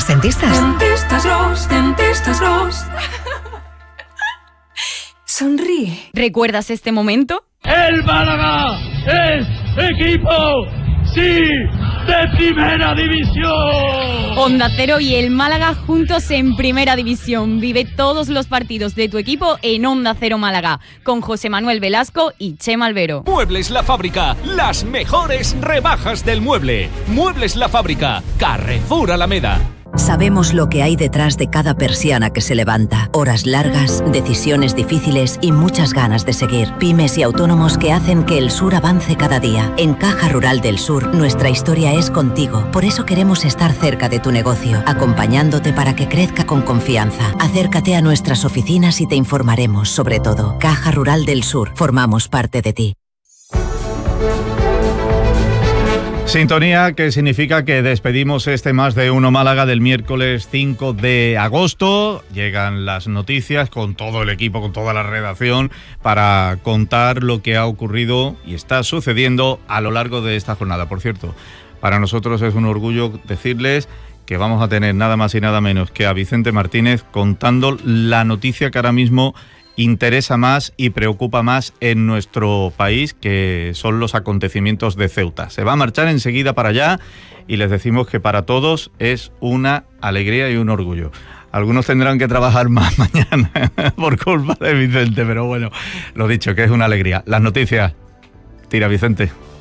los dentistas? Dentistas Ross. Sonríe. ¿Recuerdas este momento? ¡El Málaga es equipo, sí, de primera división! Onda Cero y el Málaga juntos en primera división. Vive todos los partidos de tu equipo en Onda Cero Málaga, con José Manuel Velasco y Chema Albero. Muebles La Fábrica, las mejores rebajas del mueble. Muebles La Fábrica, Carrefour Alameda. Sabemos lo que hay detrás de cada persiana que se levanta. Horas largas, decisiones difíciles y muchas ganas de seguir. Pymes y autónomos que hacen que el sur avance cada día. En Caja Rural del Sur, nuestra historia es contigo. Por eso queremos estar cerca de tu negocio, acompañándote para que crezca con confianza. Acércate a nuestras oficinas y te informaremos sobre todo. Caja Rural del Sur, formamos parte de ti. Sintonía que significa que despedimos este Más de Uno Málaga del miércoles 5 de agosto. Llegan las noticias con todo el equipo, con toda la redacción, para contar lo que ha ocurrido y está sucediendo a lo largo de esta jornada. Por cierto, para nosotros es un orgullo decirles que vamos a tener nada más y nada menos que a Vicente Martínez contando la noticia que ahora mismo interesa más y preocupa más en nuestro país, que son los acontecimientos de Ceuta. Se va a marchar enseguida para allá y les decimos que para todos es una alegría y un orgullo. Algunos tendrán que trabajar más mañana por culpa de Vicente, pero bueno, lo dicho, que es una alegría. Las noticias. Tira, Vicente.